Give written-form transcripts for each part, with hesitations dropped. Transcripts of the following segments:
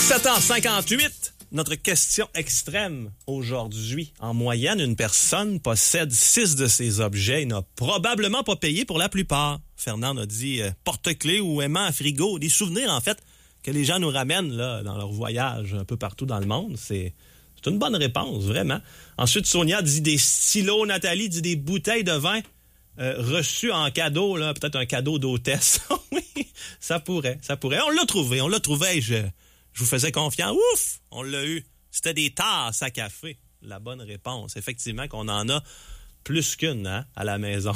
7h58, notre question extrême aujourd'hui. En moyenne, une personne possède 6 de ces objets et n'a probablement pas payé pour la plupart. Fernand a dit porte-clés ou aimant à frigo, des souvenirs en fait que les gens nous ramènent là, dans leur voyage un peu partout dans le monde. C'est une bonne réponse, vraiment. Ensuite, Sonia dit des stylos, Nathalie dit des bouteilles de vin reçues en cadeau, là, peut-être un cadeau d'hôtesse. Oui, ça pourrait. On l'a trouvé, je vous faisais confiance. Ouf, on l'a eu. C'était des tasses à café. La bonne réponse. Effectivement qu'on en a plus qu'une à la maison.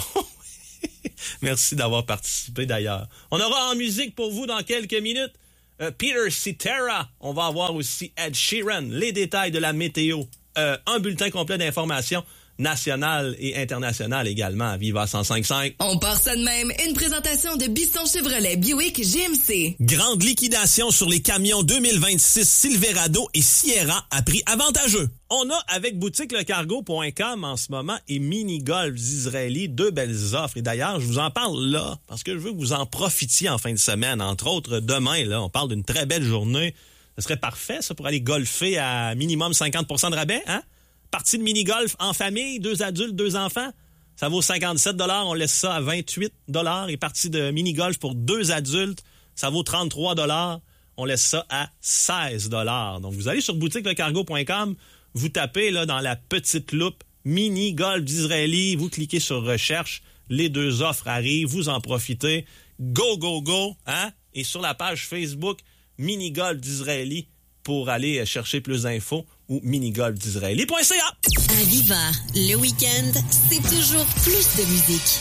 Merci d'avoir participé d'ailleurs. On aura en musique pour vous dans quelques minutes. Peter Cetera. On va avoir aussi Ed Sheeran. Les détails de la météo. Un bulletin complet d'informations nationales et internationales également à Viva 105.5. On part ça de même. Une présentation de Bisson Chevrolet Buick GMC. Grande liquidation sur les camions 2026 Silverado et Sierra à prix avantageux. On a avec boutiquelecargo.com en ce moment et Mini Golf d'Israéli 2 belles offres. Et d'ailleurs, je vous en parle là parce que je veux que vous en profitiez en fin de semaine. Entre autres, demain, là, on parle d'une très belle journée. Ce serait parfait, ça, pour aller golfer à minimum 50% de rabais, hein? Partie de mini-golf en famille, 2 adultes, 2 enfants, ça vaut 57 $. On laisse ça à 28 $. Et partie de mini-golf pour 2 adultes, ça vaut 33 $. On laisse ça à 16 $. Donc, vous allez sur boutiquelecargo.com, vous tapez là dans la petite loupe mini-golf d'Israéli, vous cliquez sur recherche, les 2 offres arrivent, vous en profitez. Go, go, go! Hein? Et sur la page Facebook, mini-golf d'Israéli, pour aller chercher plus d'infos ou minigolfdisraéli.ca. À Viva, le week-end, c'est toujours plus de musique.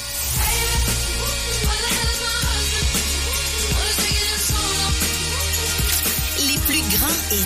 Les plus grands hits.